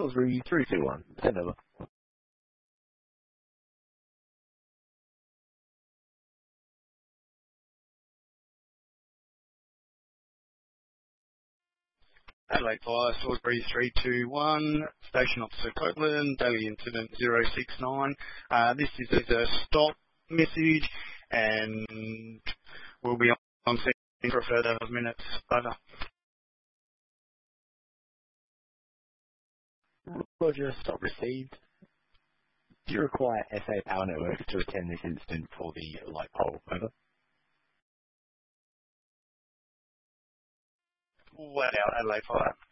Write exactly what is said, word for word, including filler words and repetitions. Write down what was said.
Salisbury three two one. Send over. Adelaide Fire, Salisbury three two one, Station Officer Copeland, Daily Incident zero six nine. Uh, this is a stop message, and we'll be on scene for a further minutes. Over. Roger, stop received. Do you require S A Power Networks to attend this incident for the light pole? Over. Flat out, Adelaide Fire.